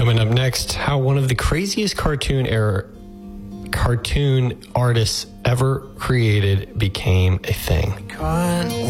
Coming up next, how one of the craziest cartoon artists ever created became a thing.